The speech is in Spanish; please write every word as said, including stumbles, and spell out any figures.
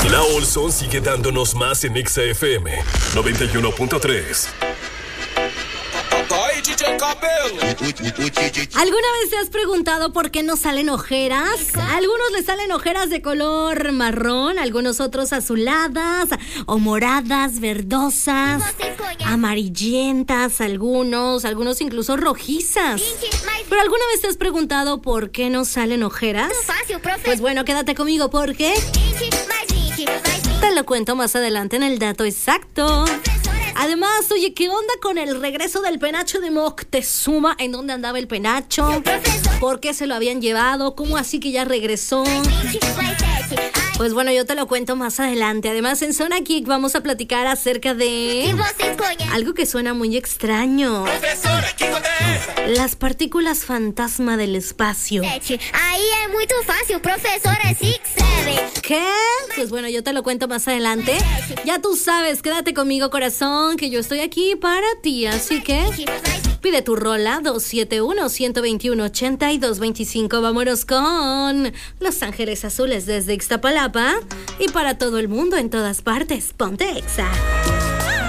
La Olson sigue dándonos más en Exa F M noventa y uno punto tres. ¿Alguna vez te has preguntado por qué nos salen ojeras? A algunos les salen ojeras de color marrón, algunos otros azuladas o moradas, verdosas, amarillentas, algunos, algunos incluso rojizas. ¿Pero alguna vez te has preguntado por qué nos salen ojeras? Pues bueno, quédate conmigo porque te lo cuento más adelante en el dato exacto. Además, oye, ¿qué onda con el regreso del penacho de Moctezuma? ¿En dónde andaba el penacho? ¿Por qué se lo habían llevado? ¿Cómo así que ya regresó? Pues bueno, yo te lo cuento más adelante. Además, en Zona Geek vamos a platicar acerca de algo que suena muy extraño. Las partículas fantasma del espacio. Ahí es muy fácil, profesora Six Seven. ¿Qué? Pues bueno, yo te lo cuento más adelante. Ya tú sabes, quédate conmigo, corazón, que yo estoy aquí para ti. Así que pide tu rola dos siete uno, uno dos uno, ocho dos dos cinco. Vámonos con Los Ángeles Azules desde Ixtapalapa y para todo el mundo en todas partes. Ponte Exa.